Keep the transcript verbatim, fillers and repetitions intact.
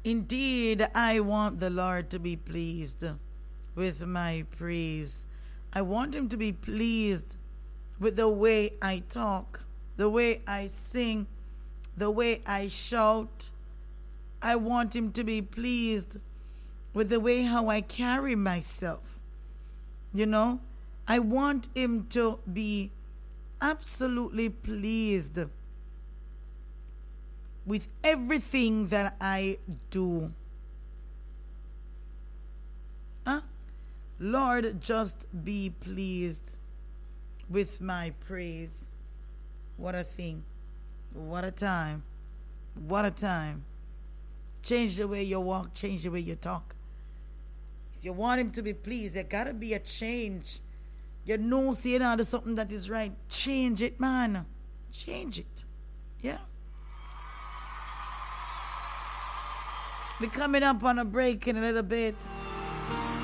Indeed, I want the Lord to be pleased with my praise. I want him to be pleased with the way I talk, the way I sing, the way I shout. I want him to be pleased with the way how I carry myself. You know, I want him to be absolutely pleased with everything that I do. Huh? Lord, just be pleased with my praise. What a thing. What a time. What a time. Change the way you walk, change the way you talk. If you want him to be pleased, there gotta be a change. You know, saying out of something that is right. Change it, man. Change it. Yeah. We're coming up on a break in a little bit.